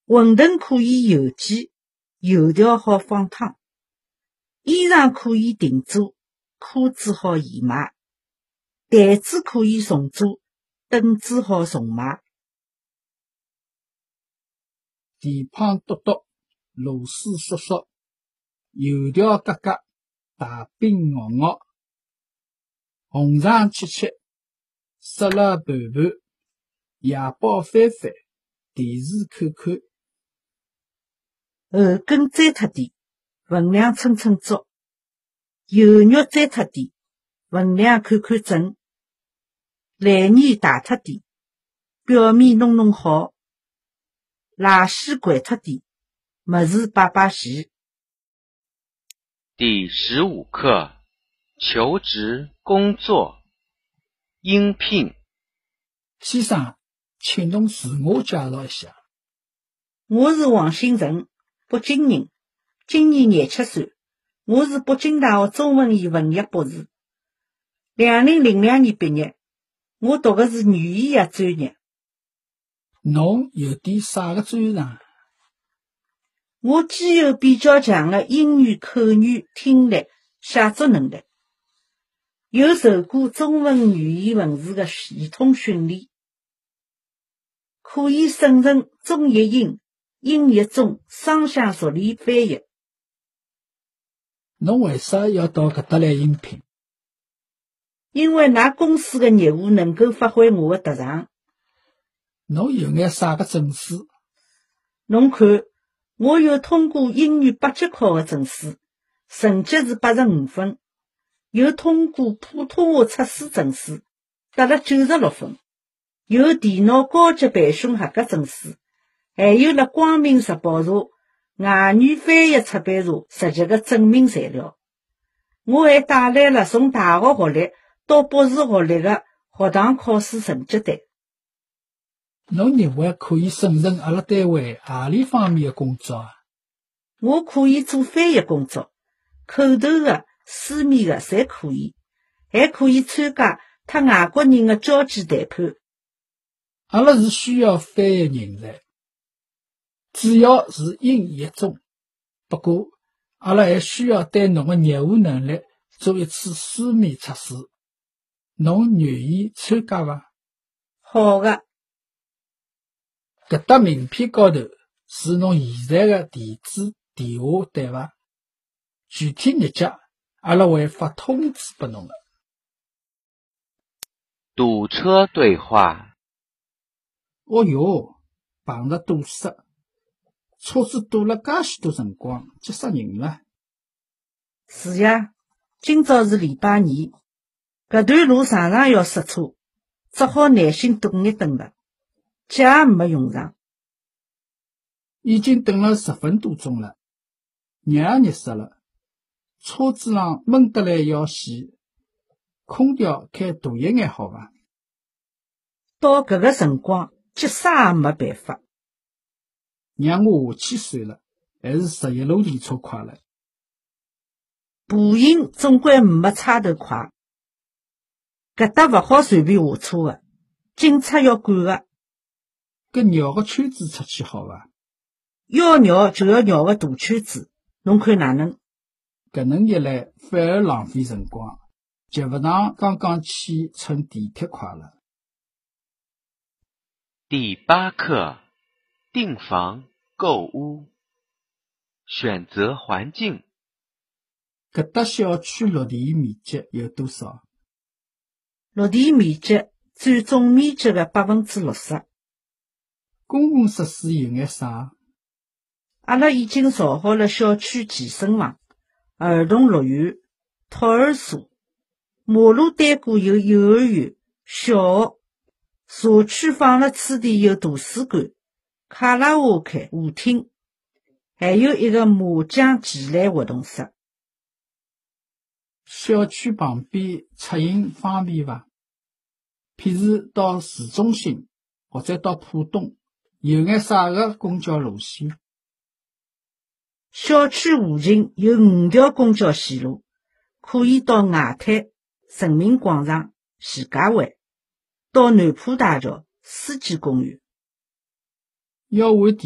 馄饨可以邮寄，油条好放汤，衣裳可以定做，裤子好现买，台子可以重做，凳子好重买。 蹄膀笃笃，螺丝缩缩，油条格格，大饼咬咬，红肠切切，沙拉盘盘，夜报翻翻，电视看看。 后根摘脱点，分量称称足；油肉摘脱点，分量看看准；来年大脱点，表面弄弄好；腊西掼脱点，么事摆摆齐。 第15课求职工作应聘。 先生，请侬自我介绍一下。 我是王新成，北京人，今年27岁。我是北京大学中文系文学博士，2002年毕业。我读的是语言学专业。 侬有点啥个专长？ 我既有比较强的英语口语、听力、写作能力，有受过中文语言文字的系统训练，可以胜任中译英、英译中双向熟练翻译。 侬为啥要到搿搭来应聘？ 因为㑚公司的业务能够发挥我的特长。 侬有眼啥个证书？ 侬看，我有通过英语8级考的证书，成绩是85分；有通过普通话测试证书，得了96分；有电脑高级培训合格证书，还有了光明日报社外语翻译出版社实习的证明材料。我还带来了从大学学历到博士学历的学堂考试成绩单。 侬认为可以胜任阿拉单位何里方面的工作啊？ 我可以做翻译工作，口头的、书面的侪可以，还可以参加和外国人的交际谈判。 阿拉是需要翻译人才，主要是英译中，不过阿拉还需要对侬的业务能力做一次书面测试。侬愿意参加伐？ 好的。 搿搭名片高头是侬现在的地址、电话，对伐？具体日脚阿拉会发通知拨侬的。 堵车对话。 哦哟，碰着堵塞，车子堵了介许多辰光，急死人了。 是呀，今朝是礼拜二，搿段路常常要塞车，只好耐心等一等了，脚也没用上。 已经等了10分多钟了，热也热死了，车子上闷得来要死，空调开大一眼好伐？ 到搿个辰光，急刹也没办法。 让我下去算了，还是11路电车快了。 步行总归没差头快，搿搭勿好随便下车的，警察要管的。 搿绕个圈子出去好伐？ 要绕就要绕个大圈子，侬看哪能？ 搿能一来反而浪费辰光，就勿当刚刚去乘地铁快了。 第8课订房购屋选择环境。 搿搭小区落地面积有多少？ 落地面积占总面积的60%。 公共设施有眼啥？ 阿拉已经造好了小区健身房、儿童乐园、托儿所，马路对过有幼儿园、小学，社区放了处地有图书馆、卡拉 OK 舞厅，还有一个麻将棋类活动室。 小区旁边出行方便伐？譬如到市中心或者到浦东，有眼啥个公交路线？ 小区附近有5条公交线路，可以到外滩、人民广场、徐家汇，到南浦大桥、世纪公园。 要换